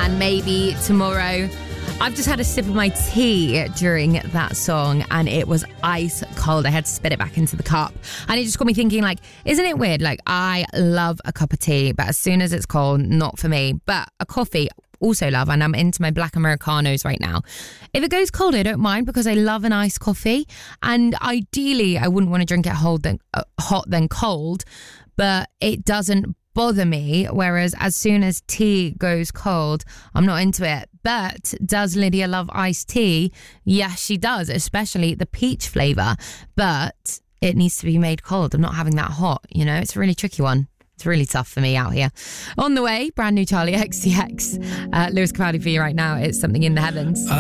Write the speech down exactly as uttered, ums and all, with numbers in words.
and Maybe Tomorrow. I've just had a sip of my tea during that song and it was ice cold. I had to spit it back into the cup. And it just got me thinking, like, isn't it weird? Like, I love a cup of tea, but as soon as it's cold, not for me. But a coffee, also love, and I'm into my black Americanos right now. If it goes cold, I don't mind because I love an iced coffee. And ideally, I wouldn't want to drink it hot then, uh, hot then cold, but it doesn't bother me, whereas as soon as tea goes cold, I'm not into it. But does Lydia love iced tea? Yes, she does, especially the peach flavour. But it needs to be made cold. I'm not having that hot, you know? It's a really tricky one. It's really tough for me out here. On the way, brand new Charlie X C X. Uh, Lewis Capaldi for you right now. It's Something in the Heavens.